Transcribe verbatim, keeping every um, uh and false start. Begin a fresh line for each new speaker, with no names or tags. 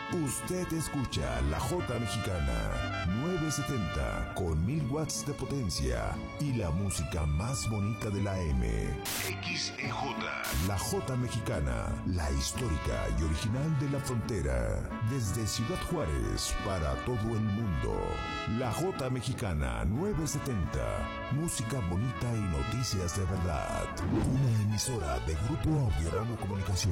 Usted escucha La Jota Mexicana nueve setenta con mil watts de potencia y la música más bonita de la M. X E J. La Jota Mexicana, la histórica y original de la frontera. Desde Ciudad Juárez para todo el mundo. La Jota Mexicana nueve setenta. Música bonita y noticias de verdad. Una emisora de Grupo Audiorama Comunicación.